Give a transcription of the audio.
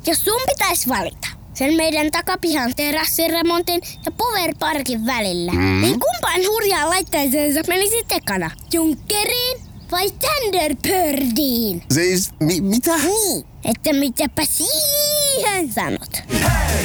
Jos sun pitäisi valita sen meidän takapihan terassiremontin ja Powerparkin välillä, niin kumpaan hurjaan laitteeseen sä menisit ekana? Junkkeriin vai Thunderbirdiin? Siis, mitä? Niin, että mitäpä siihen sanot?